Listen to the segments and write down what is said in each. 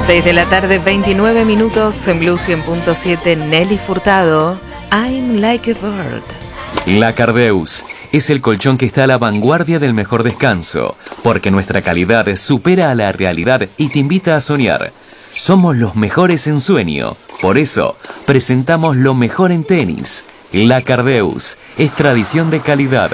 6 de la tarde, 29 minutos en Blue 100.7. Nelly Furtado, I'm Like a Bird. La Cardeus es el colchón que está a la vanguardia del mejor descanso, porque nuestra calidad supera a la realidad y te invita a soñar. Somos los mejores en sueño, por eso presentamos lo mejor en tenis. La Cardeus es tradición de calidad.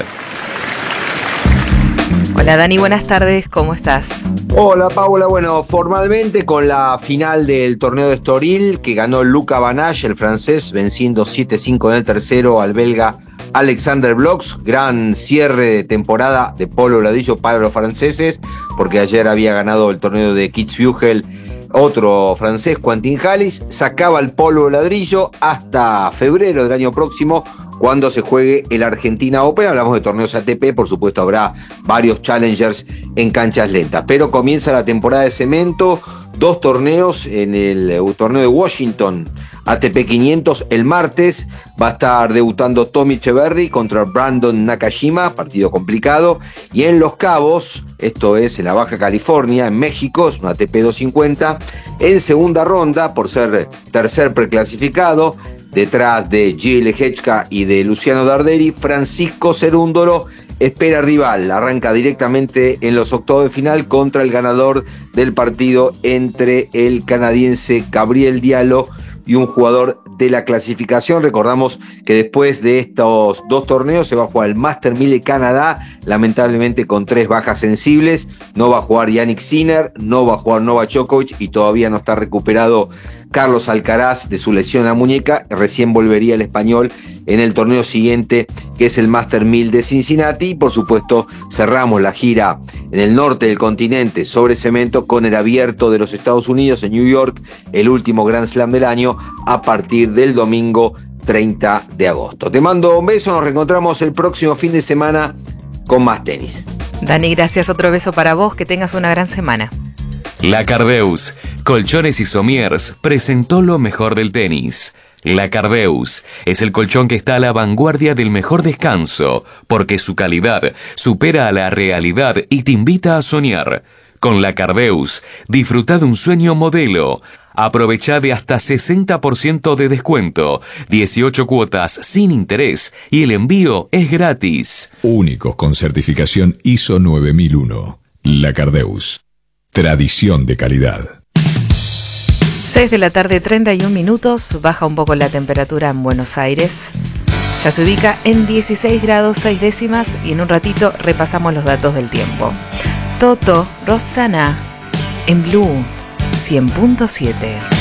Hola Dani, buenas tardes, ¿cómo estás? Hola Paula, bueno, formalmente con la final del torneo de Estoril que ganó Luca Banach, el francés, venciendo 7-5 en el tercero al belga Alexander Bloch. Gran cierre de temporada de polo ladrillo para los franceses, porque ayer había ganado el torneo de Kitzbühel otro francés, Quentin Halys. Sacaba el polo ladrillo hasta febrero del año próximo, cuando se juegue el Argentina Open. Hablamos de torneos ATP, por supuesto habrá varios challengers en canchas lentas, pero comienza la temporada de cemento, 2 torneos en el torneo de Washington, ATP 500 el martes, va a estar debutando Tommy Echeverry contra Brandon Nakashima, partido complicado, y en Los Cabos, esto es en la Baja California, en México, es un ATP 250, en segunda ronda, por ser tercer preclasificado, detrás de Gil Lejechka y de Luciano Darderi, Francisco Cerúndolo espera rival, arranca directamente en los octavos de final contra el ganador del partido entre el canadiense Gabriel Diallo y un jugador de la clasificación. Recordamos que después de estos 2 torneos se va a jugar el Master 1000 de Canadá, lamentablemente con 3 bajas sensibles. No va a jugar Jannik Sinner, no va a jugar Novak Djokovic y todavía no está recuperado Carlos Alcaraz de su lesión a muñeca. Recién volvería el español en el torneo siguiente, que es el Master 1000 de Cincinnati. Y por supuesto cerramos la gira en el norte del continente sobre cemento con el Abierto de los Estados Unidos en New York, el último Grand Slam del año, a partir del domingo 30 de agosto. Te mando un beso, nos reencontramos el próximo fin de semana con más tenis. Dani, gracias, otro beso para vos, que tengas una gran semana. La Cardeus, Colchones y Somiers, presentó lo mejor del tenis. La Cardeus es el colchón que está a la vanguardia del mejor descanso, porque su calidad supera a la realidad y te invita a soñar. Con La Cardeus, disfruta de un sueño modelo. Aprovecha de hasta 60% de descuento, 18 cuotas sin interés y el envío es gratis. Únicos con certificación ISO 9001. La Cardeus. Tradición de calidad. 6 de la tarde, 31 minutos. Baja un poco la temperatura en Buenos Aires. Ya se ubica en 16 grados 6 décimas y en un ratito repasamos los datos del tiempo. Toto, Rosanna, en Blue 100.7.